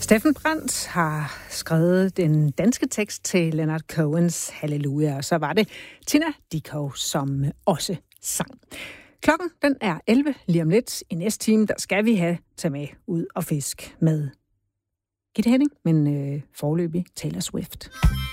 Steffen Brandt har skrevet den danske tekst til Leonard Cohens Halleluja, og så var det Tina Dickow, som også sang. Klokken den er 11 lige om lidt. I næste time, der skal vi tage med ud og fisk med Gitte Henning, men foreløbig Taylor Swift.